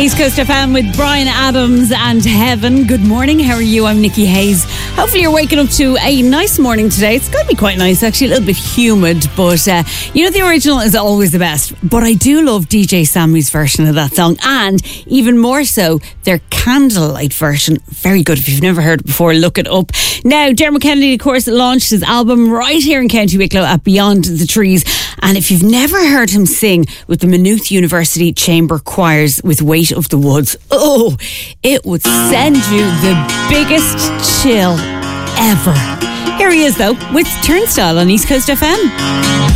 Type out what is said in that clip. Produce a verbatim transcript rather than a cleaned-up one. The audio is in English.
East Coast F M with Brian Adams and Heaven. Good morning, how are you? I'm Nikki Hayes. Hopefully you're waking up to a nice morning today. It's going to be quite nice, actually, a little bit humid, but uh, you know the original is always the best. But I do love D J Sammy's version of that song, and even more so, their Candlelight version. Very good. If you've never heard it before, look it up. Now, Dermot Kennedy, of course, launched his album right here in County Wicklow at Beyond the Trees. And if you've never heard him sing with the Maynooth University Chamber Choirs with Weight of the Woods, oh, it would send you the biggest chill ever. Here he is, though, with Turnstile on East Coast F M.